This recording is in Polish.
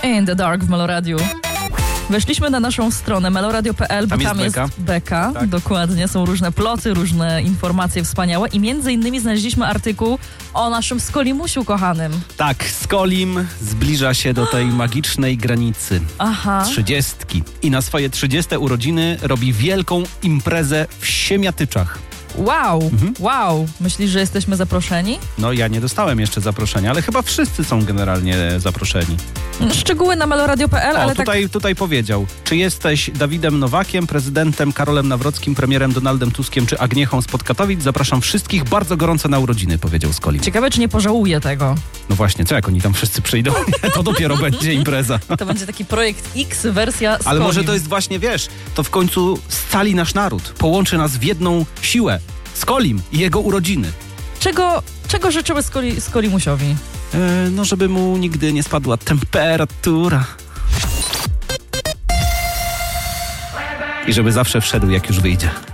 In the Dark w Meloradiu. Weszliśmy na naszą stronę meloradio.pl, bo tam jest beka. Tak. Dokładnie, są różne ploty, różne informacje wspaniałe i między innymi znaleźliśmy artykuł o naszym Skolimusiu kochanym. Tak, Skolim zbliża się do tej magicznej granicy. 30. I na swoje 30 urodziny robi wielką imprezę w Siemiatyczach. Wow, wow. Myślisz, że jesteśmy zaproszeni? No ja nie dostałem jeszcze zaproszenia, ale chyba wszyscy są generalnie zaproszeni. Szczegóły na meloradio.pl, ale tutaj powiedział, czy jesteś Dawidem Nowakiem, prezydentem Karolem Nawrockim, premierem Donaldem Tuskiem czy Agniechą spod Katowic? Zapraszam wszystkich bardzo gorąco na urodziny, powiedział Skolim. Ciekawe, czy nie pożałuje tego. No właśnie, co jak oni tam wszyscy przyjdą? To dopiero będzie impreza. To będzie taki projekt X wersja Skolim. Ale może to jest właśnie, wiesz, to w końcu scali nasz naród, połączy nas w jedną siłę. Skolim i jego urodziny. Czego życzymy Skolimusiowi? No, żeby mu nigdy nie spadła temperatura. I żeby zawsze wszedł, jak już wyjdzie.